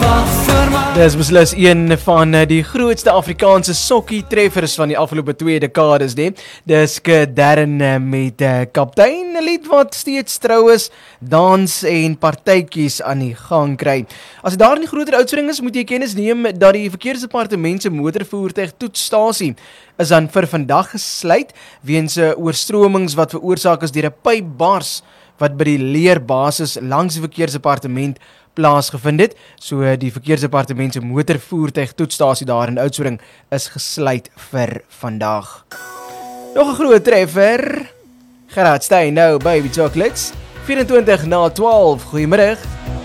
Dis beslis een van die grootste Afrikaanse sokkie treffers van die afgelope 2 dekades, nee. Dis Darren met Kaptein, 'n lied wat steeds trou is, dans en partytjies aan die gang kry. As daar nie groter uitswering is, moet jy kennis neem dat die Verkeersdepartement se motorvoertuig toetsstasie is dan vir vandag gesluit weens oorstromings wat veroorsaak is deur 'n pypbars wat by die leerbasis langs die Verkeersdepartement plaasgevind het. So die Verkeersdepartement se motorvoertuig toetsstasie daar in Oudtshoorn is gesluit vir vandag. Nog 'n groot treffer. Gerard Steyn nou, Baby Chocolates. 24 na 12. Goeiemiddag.